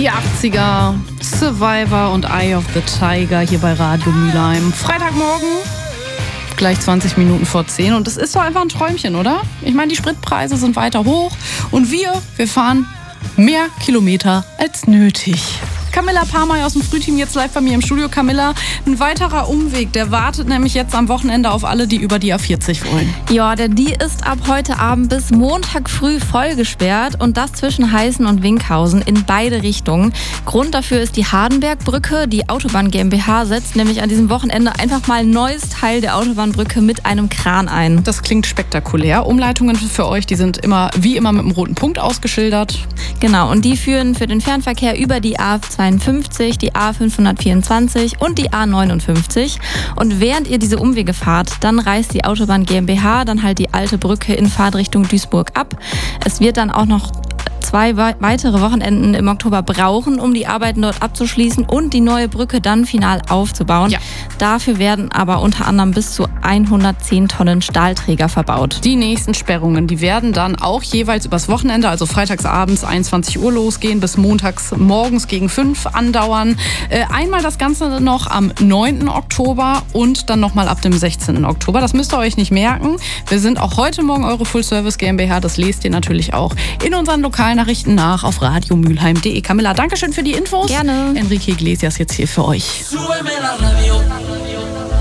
Die 80er, Survivor und Eye of the Tiger hier bei Radio Mülheim. Freitagmorgen, gleich 20 Minuten vor 10 und es ist doch einfach ein Träumchen, oder? Ich meine, die Spritpreise sind weiter hoch und wir fahren mehr Kilometer als nötig. Camilla Parmay aus dem Frühteam jetzt live bei mir im Studio. Camilla, ein weiterer Umweg, der wartet nämlich jetzt am Wochenende auf alle, die über die A40 wollen. Ja, denn die ist ab heute Abend bis Montag früh voll gesperrt und das zwischen Heißen und Winkhausen in beide Richtungen. Grund dafür ist die Hardenbergbrücke. Die Autobahn GmbH setzt nämlich an diesem Wochenende einfach mal ein neues Teil der Autobahnbrücke mit einem Kran ein. Das klingt spektakulär. Umleitungen für euch, die sind wie immer mit einem roten Punkt ausgeschildert. Genau, und die führen für den Fernverkehr über die A52, die A524 und die A59. Und während ihr diese Umwege fahrt, dann reißt die Autobahn GmbH dann halt die alte Brücke in Fahrtrichtung Duisburg ab. Es wird dann auch noch 2 weitere Wochenenden im Oktober brauchen, um die Arbeiten dort abzuschließen und die neue Brücke dann final aufzubauen. Ja. Dafür werden aber unter anderem bis zu 110 Tonnen Stahlträger verbaut. Die nächsten Sperrungen, die werden dann auch jeweils übers Wochenende, also freitagsabends 21 Uhr losgehen, bis montags morgens gegen 5 andauern. Einmal das Ganze noch am 9. Oktober und dann nochmal ab dem 16. Oktober. Das müsst ihr euch nicht merken. Wir sind auch heute Morgen eure Full Service GmbH. Das lest ihr natürlich auch in unseren Lokalnachrichten nach auf radiomülheim.de. Camilla, danke schön für die Infos. Gerne. Enrique Iglesias jetzt hier für euch.